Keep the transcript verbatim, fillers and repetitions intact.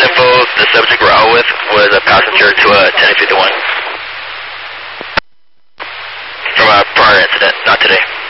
info, the subject we're out with was a passenger to a ten fifty-one from a prior incident, not today.